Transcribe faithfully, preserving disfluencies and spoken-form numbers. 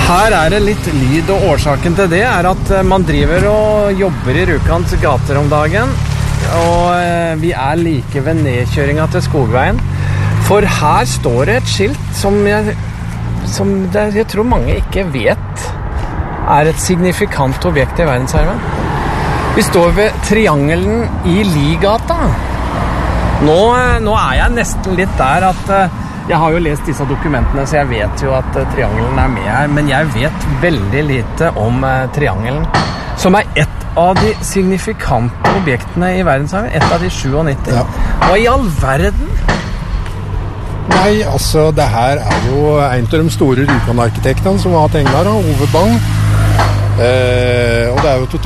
Her er det litt lyd, og årsaken til det er at man driver og jobber i Rjukans gater om dagen, og vi er like ved nedkjøringen til Skogveien. For her står det et skilt som jeg, som det, jeg tror mange ikke vet er et signifikant objekt i verdensarven. Vi står ved triangelen i Ligata. Nå, nå er jeg nesten litt der at jeg har jo lest disse dokumentene, så jeg vet jo at uh, triangelen er med her, men jeg vet veldig lite om uh, triangelen, som er et av de signifikante objektene i verdensarven, et av de syttisju. Ja. Hva i all verden? Nei, altså, det her er jo en av de store Rjukan-arkitektene som har hatt Englar, Ove Bang, eh, og det er jo totalt